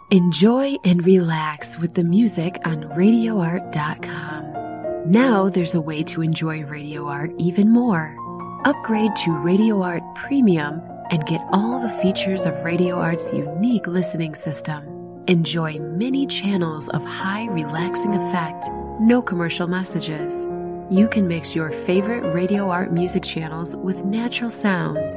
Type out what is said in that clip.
Enjoy and relax with the music on RadioArt.com. Now there's a way to enjoy Radio Art even more. Upgrade to Radio Art Premium and get all the features of Radio Art's unique listening system. Enjoy many channels of high relaxing effect, no commercial messages. You can mix your favorite Radio Art music channels with natural sounds